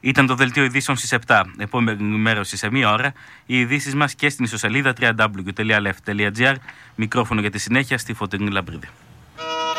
Ήταν το δελτίο ειδήσεων στις 7. Επόμενη ενημέρωση σε μία ώρα. Οι ειδήσεις μας και στην ιστοσελίδα www.left.gr. Μικρόφωνο για τη συνέχεια στη Φωτεινή Λαμπρίδη.